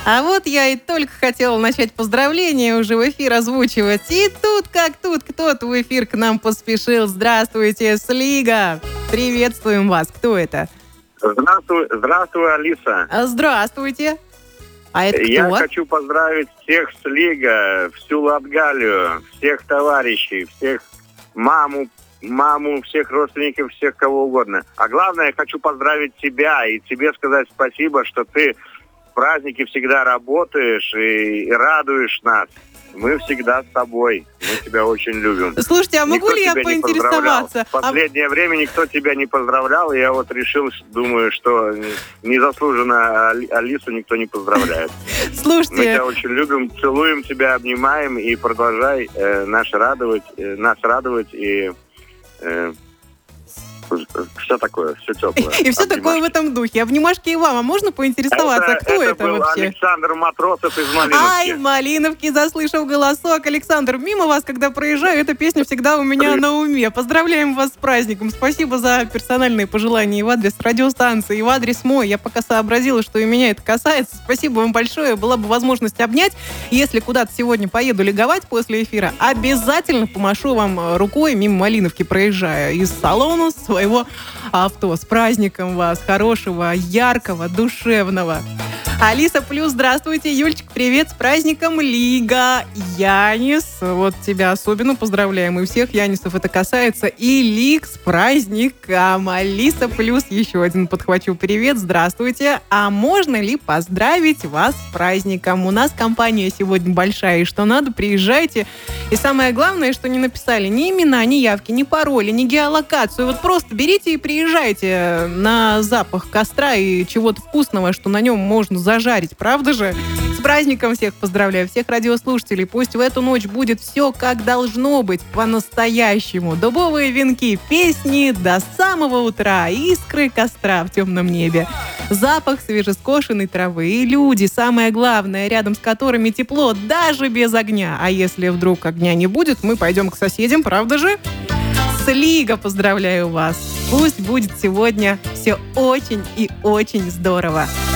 А вот я и только хотела начать поздравления уже в эфир озвучивать. И тут, как тут, кто-то в эфир к нам поспешил. Здравствуйте, Слига. Приветствуем вас. Кто это? Здравствуй, Алиса. Здравствуйте. А это кто? Я хочу поздравить всех с Лига, всю Латгалию, всех товарищей, всех маму, всех родственников, всех кого угодно. А главное, я хочу поздравить тебя и тебе сказать спасибо, что ты в праздники всегда работаешь и радуешь нас. Мы всегда с тобой. Мы тебя очень любим. Слушайте, а могу ли я поинтересоваться? В последнее время никто тебя не поздравлял, и я вот решил, думаю, что незаслуженно Алису никто не поздравляет. Слушайте. Мы тебя очень любим, целуем тебя, обнимаем, и продолжай нас радовать и все такое, все теплое. И все такое в этом духе. Обнимашки и вам. А можно поинтересоваться, кто это был вообще? Александр Матросов из Малиновки. Ай, Малиновки, заслышал голосок. Александр, мимо вас, когда проезжаю, эта песня всегда у меня на уме. Поздравляем вас с праздником. Спасибо за персональные пожелания и в адрес радиостанции, и в адрес мой. Я пока сообразила, что и меня это касается. Спасибо вам большое. Была бы возможность обнять. Если куда-то сегодня поеду лиговать после эфира, обязательно помашу вам рукой мимо Малиновки, проезжая из салона своего авто. С праздником вас, хорошего, яркого, душевного. Алиса Плюс, здравствуйте. Юльчик, привет, с праздником Лига. Янис, вот тебя особенно поздравляем. И всех Янисов это касается. И Лик с праздником. Алиса Плюс, еще один подхвачу привет, здравствуйте. А можно ли поздравить вас с праздником? У нас компания сегодня большая, и что надо, приезжайте. И самое главное, что не написали ни имена, ни явки, ни пароли, ни геолокацию. Вот просто берите и приезжайте на запах костра и чего-то вкусного, что на нем можно зажарить, правда же? С праздником всех поздравляю, всех радиослушателей. Пусть в эту ночь будет все как должно быть, по-настоящему. Дубовые венки, песни до самого утра, искры костра в темном небе, запах свежескошенной травы и люди, самое главное, рядом с которыми тепло даже без огня. А если вдруг огня не будет, мы пойдем к соседям, правда же? С Лига поздравляю вас. Пусть будет сегодня все очень и очень здорово.